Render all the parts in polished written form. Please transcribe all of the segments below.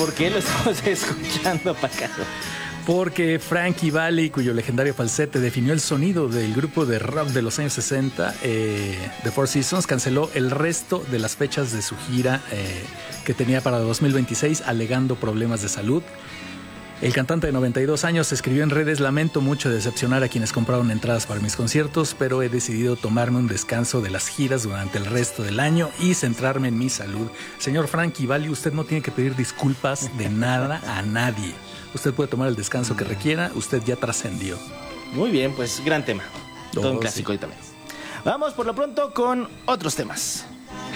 por qué lo estamos escuchando, Pacaso? Porque Frankie Valli, cuyo legendario falsete definió el sonido del grupo de rock de los años 60, The Four Seasons, canceló el resto de las fechas de su gira que tenía para 2026, alegando problemas de salud. El cantante de 92 años escribió en redes: lamento mucho decepcionar a quienes compraron entradas para mis conciertos, pero he decidido tomarme un descanso de las giras durante el resto del año y centrarme en mi salud. Señor Frankie Valli, usted no tiene que pedir disculpas de nada a nadie. Usted puede tomar el descanso que requiera, usted ya trascendió. Muy bien, pues gran tema. Todo un sí. clásico hoy también. Vamos por lo pronto con otros temas.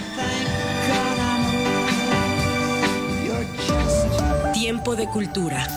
Tiempo de cultura.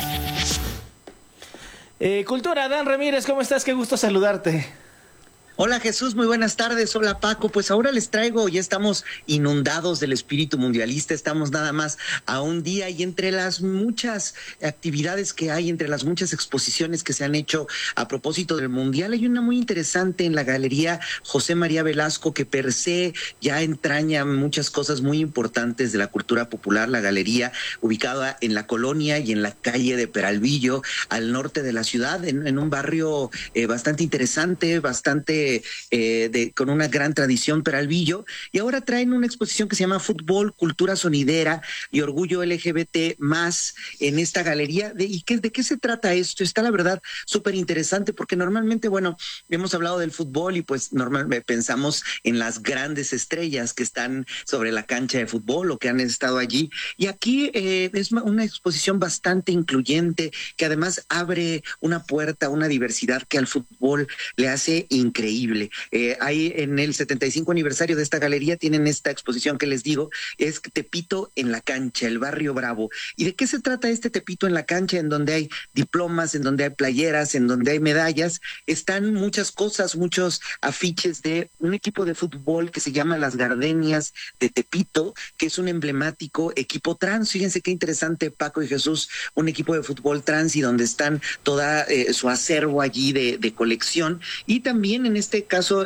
Cultura, Dan Ramírez, ¿cómo estás? Qué gusto saludarte. Hola Jesús, muy buenas tardes. Hola Paco, pues ahora les traigo, ya estamos inundados del espíritu mundialista, estamos nada más a un día y entre las muchas actividades que hay, entre las muchas exposiciones que se han hecho a propósito del mundial, hay una muy interesante en la Galería José María Velasco que per se ya entraña muchas cosas muy importantes de la cultura popular. La galería ubicada en la Colonia y en la calle de Peralvillo, al norte de la ciudad, en un barrio bastante interesante, bastante con una gran tradición, Peralvillo, y ahora traen una exposición que se llama Fútbol, Cultura Sonidera y Orgullo LGBT más en esta galería. ¿De qué se trata esto? Está la verdad súper interesante porque normalmente, bueno, hemos hablado del fútbol y pues normalmente pensamos en las grandes estrellas que están sobre la cancha de fútbol o que han estado allí, y aquí es una exposición bastante incluyente que además abre una puerta, una diversidad que al fútbol le hace increíble. Ahí en el 75 aniversario de esta galería tienen esta exposición que les digo, es Tepito en la cancha, el barrio Bravo. ¿Y de qué se trata este Tepito en la cancha? En donde hay diplomas, en donde hay playeras, en donde hay medallas, están muchas cosas, muchos afiches de un equipo de fútbol que se llama Las Gardenias de Tepito, que es un emblemático equipo trans. Fíjense qué interesante, Paco y Jesús, un equipo de fútbol trans y donde están toda su acervo allí de colección. Y también en este caso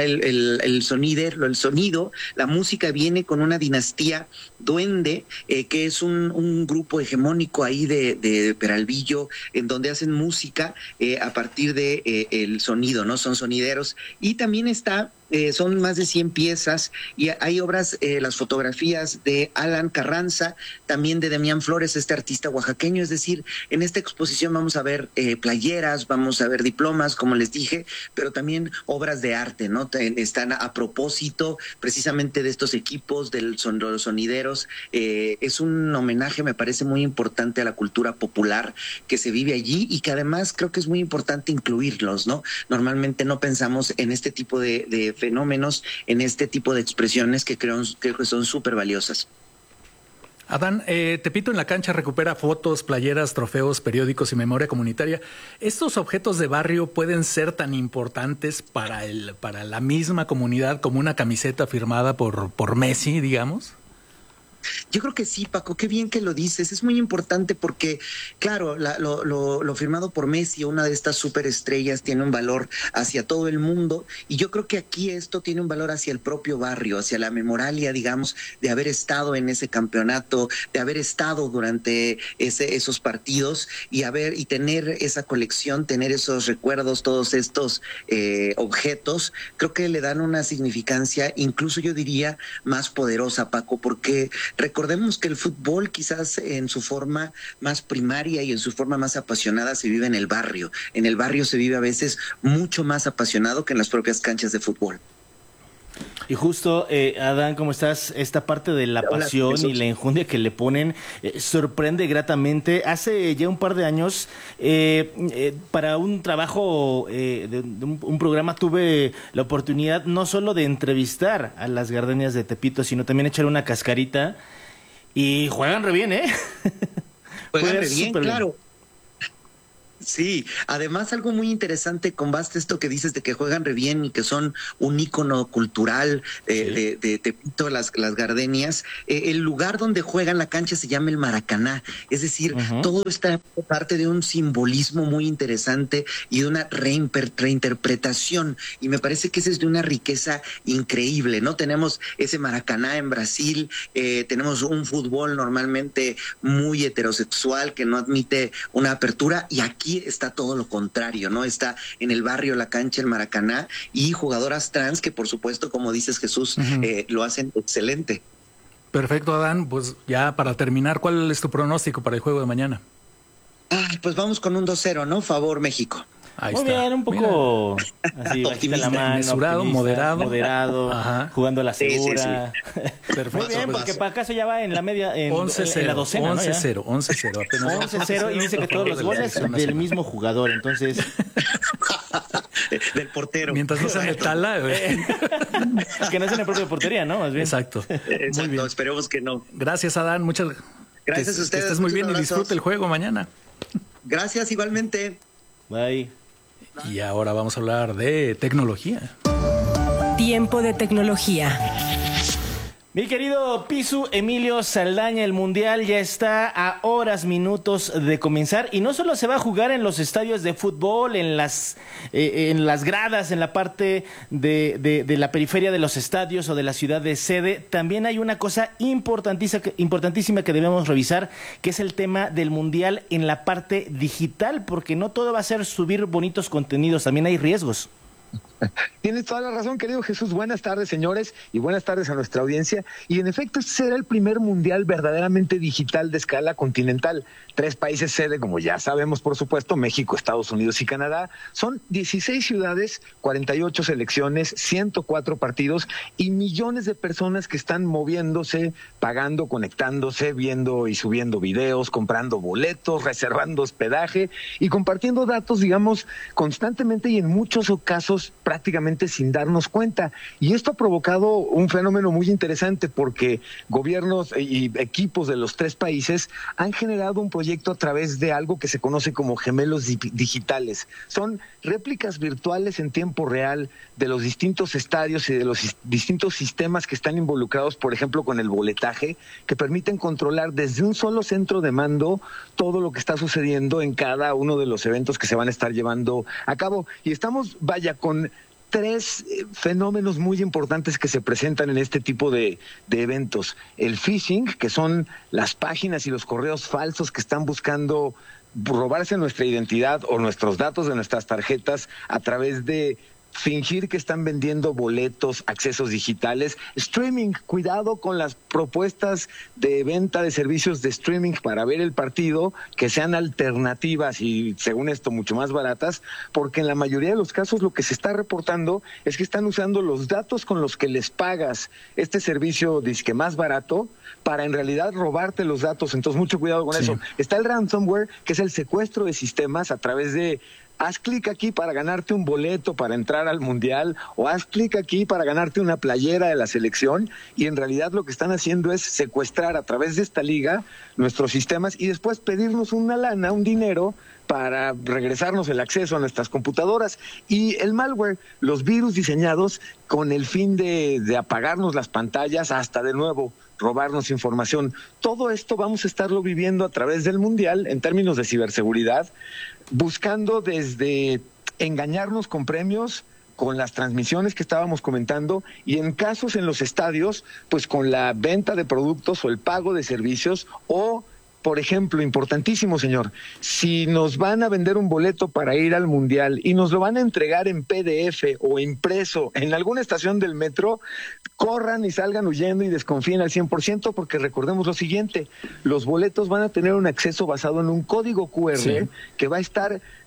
el sonido, la música viene con una dinastía duende, que es un grupo hegemónico ahí de Peralvillo, en donde hacen música a partir de el sonido, ¿no? Son sonideros. Y también está son más de 100 piezas y hay obras, las fotografías de Alan Carranza, también de Demián Flores, este artista oaxaqueño. Es decir, en esta exposición vamos a ver playeras, vamos a ver diplomas, como les dije, pero también obras de arte, ¿no? Están a propósito precisamente de estos equipos, de los sonideros. Es un homenaje, me parece muy importante, a la cultura popular que se vive allí y que además creo que es muy importante incluirlos, ¿no? Normalmente no pensamos en este tipo de fenómenos, en este tipo de expresiones que creo que son súper valiosas. Adán, Tepito en la cancha recupera fotos, playeras, trofeos, periódicos y memoria comunitaria. ¿Estos objetos de barrio pueden ser tan importantes para la misma comunidad como una camiseta firmada por Messi, digamos? Yo creo que sí, Paco, qué bien que lo dices. Es muy importante porque, claro, lo firmado por Messi, una de estas superestrellas, tiene un valor hacia todo el mundo. Y yo creo que aquí esto tiene un valor hacia el propio barrio, hacia la memoralia, digamos, de haber estado en ese campeonato, de haber estado durante esos partidos y tener esa colección, tener esos recuerdos, todos estos objetos. Creo que le dan una significancia, incluso yo diría, más poderosa, Paco, porque recordemos que el fútbol quizás en su forma más primaria y en su forma más apasionada se vive en el barrio. En el barrio se vive a veces mucho más apasionado que en las propias canchas de fútbol. Y justo, Adán, ¿cómo estás? Esta parte de la pasión y la enjundia que le ponen sorprende gratamente. Hace ya un par de años, para un trabajo de un programa, tuve la oportunidad no solo de entrevistar a las Gardenias de Tepito, sino también echar una cascarita. Y juegan re bien, ¿eh? Juegan re bien, claro. Sí, además algo muy interesante con base esto que dices de que juegan re bien y que son un ícono cultural de Tepito, las Gardenias. El lugar donde juegan la cancha se llama el Maracaná, es decir, todo está parte de un simbolismo muy interesante y de una reinterpretación, y me parece que esa es de una riqueza increíble, ¿no? Tenemos ese Maracaná en Brasil, tenemos un fútbol normalmente muy heterosexual que no admite una apertura, y aquí está todo lo contrario, ¿no? Está en el barrio La Cancha, el Maracaná, y jugadoras trans que, por supuesto, como dices, Jesús, lo hacen excelente. Perfecto, Adán. Pues ya para terminar, ¿cuál es tu pronóstico para el juego de mañana? Pues vamos con un 2-0, ¿no? Favor México. Ahí muy está. Bien, un poco así, bajita la mano, mesurado, moderado, jugando a la segura. Sí. Perfecto. Muy bien, porque para acaso ya va en la media, en la docena, 11-0, 11-0, apenas 11-0, y dice que todos los goles del mismo jugador, entonces... del portero. Mientras no sea Metala. Que no sea en el propio portería, ¿no? Más bien. Exacto. Muy bien. Esperemos que no. Gracias, Adán. Muchas gracias a ustedes. Que estés muy bien y disfrute el juego mañana. Gracias, igualmente. Bye. Y ahora vamos a hablar de tecnología. Tiempo de tecnología. Mi querido Pisu Emilio Saldaña, el Mundial ya está a horas, minutos de comenzar, y no solo se va a jugar en los estadios de fútbol, en las gradas, en la parte de la periferia de los estadios o de la ciudad de sede. También hay una cosa importantísima que debemos revisar, que es el tema del Mundial en la parte digital, porque no todo va a ser subir bonitos contenidos, también hay riesgos. Tienes toda la razón, querido Jesús. Buenas tardes, señores, y buenas tardes a nuestra audiencia. Y en efecto, este será el primer mundial verdaderamente digital de escala continental. 3 países sede, como ya sabemos, por supuesto: México, Estados Unidos y Canadá. Son 16 ciudades, 48 selecciones, 104 partidos y millones de personas que están moviéndose, pagando, conectándose, viendo y subiendo videos, comprando boletos, reservando hospedaje y compartiendo datos, digamos, constantemente y en muchos casos prácticamente sin darnos cuenta. Y esto ha provocado un fenómeno muy interesante, porque gobiernos y equipos de los 3 países han generado un proyecto a través de algo que se conoce como gemelos digitales. Son réplicas virtuales en tiempo real de los distintos estadios y de los distintos sistemas que están involucrados, por ejemplo, con el boletaje, que permiten controlar desde un solo centro de mando todo lo que está sucediendo en cada uno de los eventos que se van a estar llevando a cabo. Y estamos, con 3 fenómenos muy importantes que se presentan en este tipo de eventos. El phishing, que son las páginas y los correos falsos que están buscando robarse nuestra identidad o nuestros datos de nuestras tarjetas a través de fingir que están vendiendo boletos, accesos digitales. Streaming, cuidado con las propuestas de venta de servicios de streaming para ver el partido, que sean alternativas y, según esto, mucho más baratas, porque en la mayoría de los casos lo que se está reportando es que están usando los datos con los que les pagas este servicio disque más barato para en realidad robarte los datos. Entonces, mucho cuidado con eso. Está el ransomware, que es el secuestro de sistemas a través de: haz clic aquí para ganarte un boleto para entrar al Mundial, o haz clic aquí para ganarte una playera de la selección, y en realidad lo que están haciendo es secuestrar a través de esta liga nuestros sistemas y después pedirnos una lana, un dinero, para regresarnos el acceso a nuestras computadoras. Y el malware, los virus diseñados con el fin de apagarnos las pantallas, hasta de nuevo robarnos información. Todo esto vamos a estarlo viviendo a través del Mundial en términos de ciberseguridad, buscando desde engañarnos con premios, con las transmisiones que estábamos comentando, y en casos en los estadios, pues con la venta de productos o el pago de servicios, o, por ejemplo, importantísimo, señor, si nos van a vender un boleto para ir al Mundial y nos lo van a entregar en PDF o impreso en alguna estación del metro, corran y salgan huyendo y desconfíen al 100%, porque recordemos lo siguiente: los boletos van a tener un acceso basado en un código QR que va a estar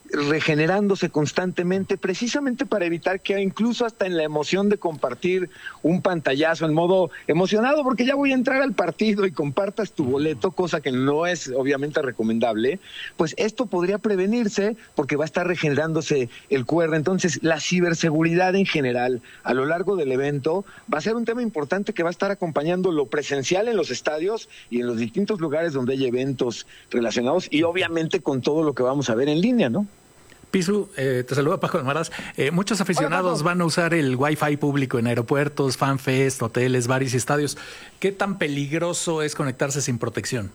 regenerándose constantemente, precisamente para evitar que incluso hasta en la emoción de compartir un pantallazo en modo emocionado, porque ya voy a entrar al partido y compartas tu boleto, cosa que no es obviamente recomendable, pues esto podría prevenirse porque va a estar regenerándose el QR. Entonces, la ciberseguridad en general a lo largo del evento va a ser un tema importante que va a estar acompañando lo presencial en los estadios y en los distintos lugares donde hay eventos relacionados, y obviamente con todo lo que vamos a ver en línea, ¿no? Pisu, te saluda Paco Almaraz. Muchos aficionados van a usar el Wi-Fi público en aeropuertos, FanFest, hoteles, bares y estadios. ¿Qué tan peligroso es conectarse sin protección?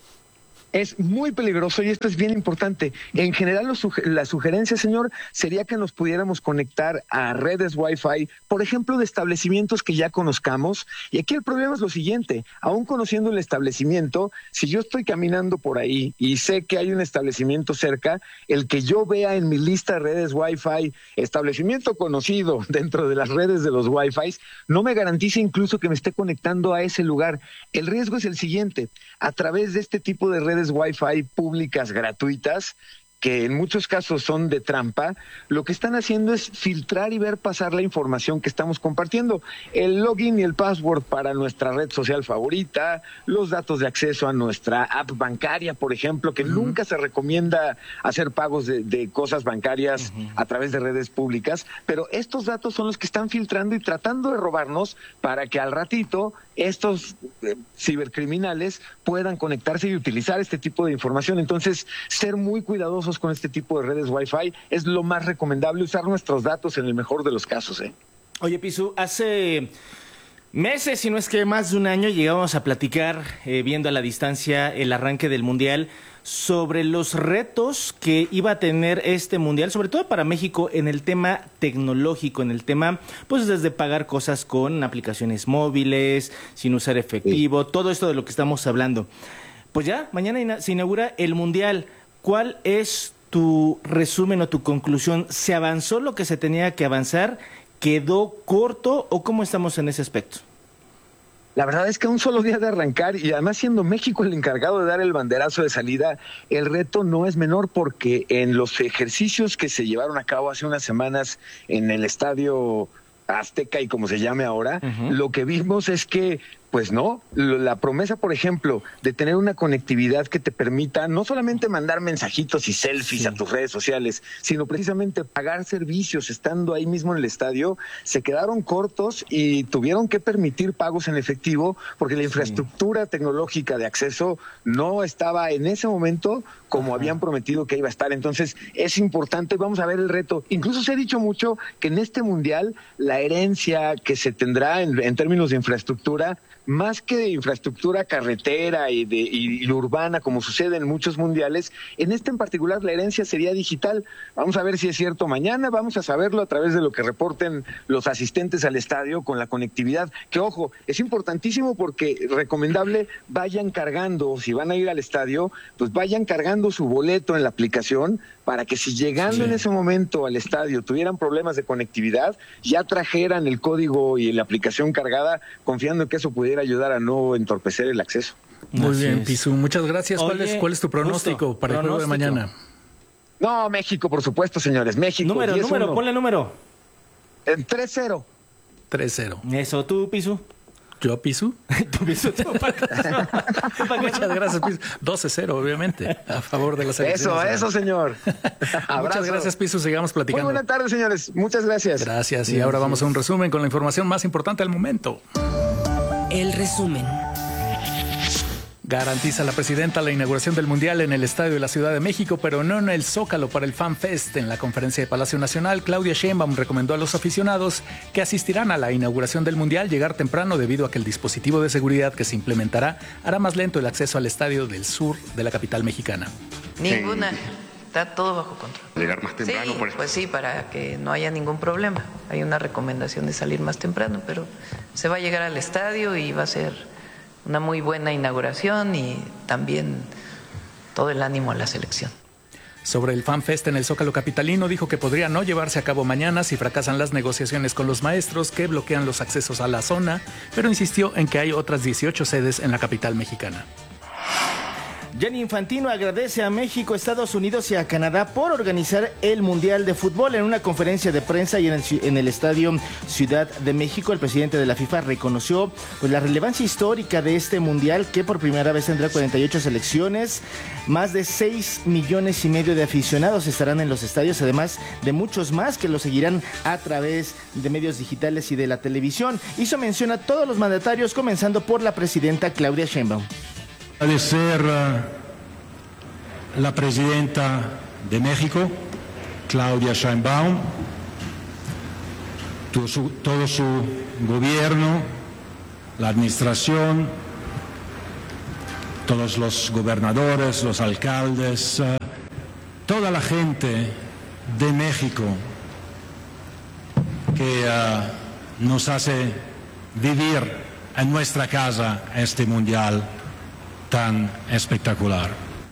Es muy peligroso y esto es bien importante. En general, la sugerencia, señor, sería que nos pudiéramos conectar a redes Wi-Fi, por ejemplo, de establecimientos que ya conozcamos. Y aquí el problema es lo siguiente: aún conociendo el establecimiento, si yo estoy caminando por ahí y sé que hay un establecimiento cerca, el que yo vea en mi lista de redes Wi-Fi establecimiento conocido dentro de las redes de los Wi-Fi, no me garantiza incluso que me esté conectando a ese lugar. El riesgo es el siguiente: a través de este tipo de redes Wi-Fi públicas gratuitas, que en muchos casos son de trampa, lo que están haciendo es filtrar y ver pasar la información que estamos compartiendo. El login y el password para nuestra red social favorita, los datos de acceso a nuestra app bancaria, por ejemplo, que nunca se recomienda hacer pagos de cosas bancarias a través de redes públicas, pero estos datos son los que están filtrando y tratando de robarnos para que al ratito estos cibercriminales puedan conectarse y utilizar este tipo de información. Entonces, ser muy cuidadosos con este tipo de redes Wi-Fi es lo más recomendable, usar nuestros datos en el mejor de los casos. Oye, Pisu, hace meses, si no es que más de un año, llegamos a platicar, viendo a la distancia el arranque del Mundial, sobre los retos que iba a tener este Mundial, sobre todo para México, en el tema tecnológico, en el tema, pues desde pagar cosas con aplicaciones móviles, sin usar efectivo, todo esto de lo que estamos hablando. Pues ya, mañana se inaugura el Mundial. ¿Cuál es tu resumen o tu conclusión? ¿Se avanzó lo que se tenía que avanzar? ¿Quedó corto o cómo estamos en ese aspecto? La verdad es que un solo día de arrancar, y además siendo México el encargado de dar el banderazo de salida, el reto no es menor, porque en los ejercicios que se llevaron a cabo hace unas semanas en el Estadio Azteca y como se llame ahora, lo que vimos es que pues no, la promesa, por ejemplo, de tener una conectividad que te permita no solamente mandar mensajitos y selfies a tus redes sociales, sino precisamente pagar servicios estando ahí mismo en el estadio, se quedaron cortos y tuvieron que permitir pagos en efectivo porque la infraestructura tecnológica de acceso no estaba en ese momento como habían prometido que iba a estar. Entonces, es importante, vamos a ver el reto. Incluso se ha dicho mucho que en este Mundial la herencia que se tendrá en términos de infraestructura, más que de infraestructura carretera y urbana, como sucede en muchos mundiales, en este en particular la herencia sería digital. Vamos a ver si es cierto mañana, vamos a saberlo a través de lo que reporten los asistentes al estadio con la conectividad, que ojo, es importantísimo porque recomendable vayan cargando, si van a ir al estadio, pues vayan cargando su boleto en la aplicación para que si llegando en ese momento al estadio tuvieran problemas de conectividad, ya trajeran el código y la aplicación cargada, confiando en que eso pudiera ayudar a no entorpecer el acceso. Muy bien, Pisu, muchas gracias. Oye, ¿Cuál es tu pronóstico para el juego de mañana? No, México, por supuesto, señores. México. Número, ponle número. 3-0. 3-0. Eso, ¿tú, Pisu? ¿Yo, Pisu? ¿Tú, Pisu? Muchas gracias, Pisu. 12-0, obviamente, a favor de la selección. Eso, señor. Muchas gracias, Pisu. Sigamos platicando. Muy buenas tardes, señores. Muchas gracias. Gracias. Y ahora vamos a un resumen con la información más importante al momento. El resumen. Garantiza la presidenta la inauguración del Mundial en el Estadio de la Ciudad de México, pero no en el Zócalo para el FanFest. En la conferencia de Palacio Nacional, Claudia Sheinbaum recomendó a los aficionados que asistirán a la inauguración del Mundial llegar temprano debido a que el dispositivo de seguridad que se implementará hará más lento el acceso al estadio del sur de la capital mexicana. Ninguna. Está todo bajo control. Llegar más temprano, sí, por eso. Pues sí, para que no haya ningún problema. Hay una recomendación de salir más temprano, pero se va a llegar al estadio y va a ser una muy buena inauguración y también todo el ánimo a la selección. Sobre el FanFest en el Zócalo capitalino, dijo que podría no llevarse a cabo mañana si fracasan las negociaciones con los maestros que bloquean los accesos a la zona, pero insistió en que hay otras 18 sedes en la capital mexicana. Gianni Infantino agradece a México, Estados Unidos y a Canadá por organizar el Mundial de Fútbol. En una conferencia de prensa y en el Estadio Ciudad de México, el presidente de la FIFA reconoció la relevancia histórica de este Mundial, que por primera vez tendrá 48 selecciones. Más de 6,5 millones de aficionados estarán en los estadios, además de muchos más que lo seguirán a través de medios digitales y de la televisión. Hizo mención a todos los mandatarios, comenzando por la presidenta Claudia Sheinbaum. Agradecer la presidenta de México, Claudia Sheinbaum, todo su gobierno, la administración, todos los gobernadores, los alcaldes, toda la gente de México que nos hace vivir en nuestra casa este mundial tan espectacular.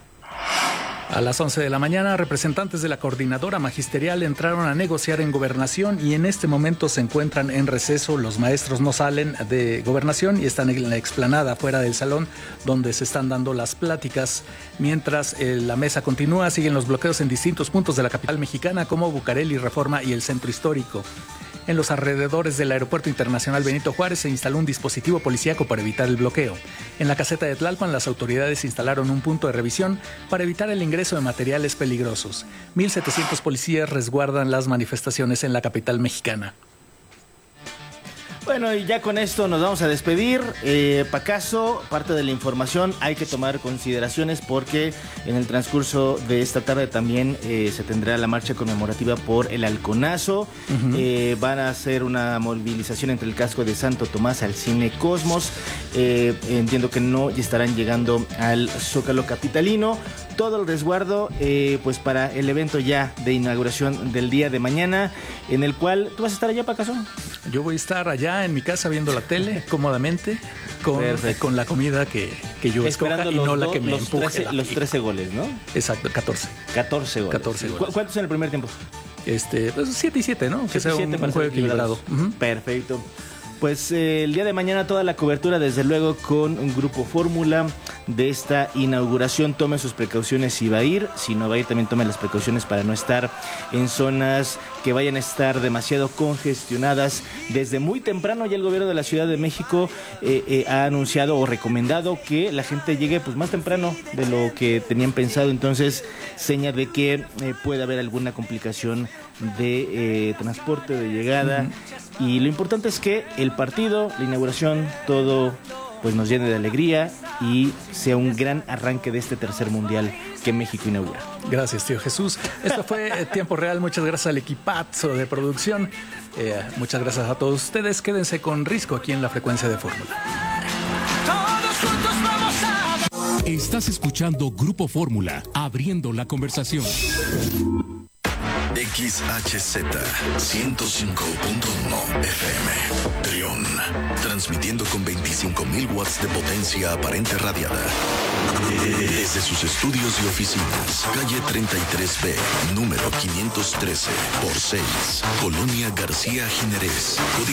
A las 11 de la mañana, representantes de la coordinadora magisterial entraron a negociar en Gobernación y en este momento se encuentran en receso. Los maestros no salen de Gobernación y están en la explanada fuera del salón donde se están dando las pláticas. Mientras la mesa continúa, siguen los bloqueos en distintos puntos de la capital mexicana como Bucareli, Reforma y el Centro Histórico. En los alrededores del Aeropuerto Internacional Benito Juárez se instaló un dispositivo policíaco para evitar el bloqueo. En la caseta de Tlalpan, las autoridades instalaron un punto de revisión para evitar el ingreso de materiales peligrosos. 1,700 policías resguardan las manifestaciones en la capital mexicana. Bueno, y ya con esto nos vamos a despedir. Pacaso, parte de la información, hay que tomar consideraciones porque en el transcurso de esta tarde también se tendrá la marcha conmemorativa por el Halconazo. Van a hacer una movilización entre el casco de Santo Tomás al Cine Cosmos. Entiendo que no estarán llegando al Zócalo capitalino. Todo el resguardo pues para el evento ya de inauguración del día de mañana, en el cual tú vas a estar allá, Pacaso. Yo voy a estar allá en mi casa viendo la tele cómodamente con la comida que yo escoja y no la que me empuje. Los 13 goles, ¿no? Exacto, 14. 14 goles. 14 goles. ¿Cuántos en el primer tiempo? Pues 7 y 7, ¿no? Que sea un juego equilibrado. Perfecto. Pues el día de mañana toda la cobertura, desde luego, con un Grupo Fórmula de esta inauguración. Tome sus precauciones si va a ir. Si no va a ir, también tome las precauciones para no estar en zonas que vayan a estar demasiado congestionadas. Desde muy temprano ya el gobierno de la Ciudad de México ha anunciado o recomendado que la gente llegue pues más temprano de lo que tenían pensado. Entonces, seña de que puede haber alguna complicación de transporte, de llegada. Y lo importante es que el partido, la inauguración, todo pues nos llene de alegría y sea un gran arranque de este tercer mundial que México inaugura. Gracias, tío Jesús. Esto fue Tiempo Real. Muchas gracias al equipazo de producción. Muchas gracias a todos ustedes. Quédense con Risco aquí en la frecuencia de Fórmula. Estás escuchando Grupo Fórmula, abriendo la conversación. XHZ 105.1 FM Trión, transmitiendo con 25,000 watts de potencia aparente radiada desde sus estudios y oficinas, calle 33B, número 513 por 6, Colonia García Jiménez.